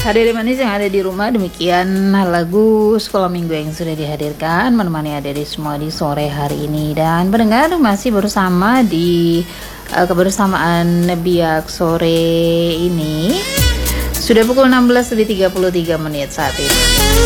Hadirin manis yang ada di rumah, demikian lagu sekolah minggu yang sudah dihadirkan menemani adik-adik semua di sore hari ini. Dan pendengar masih bersama di kebersamaan Biak sore ini. Sudah pukul 16:33 saat ini.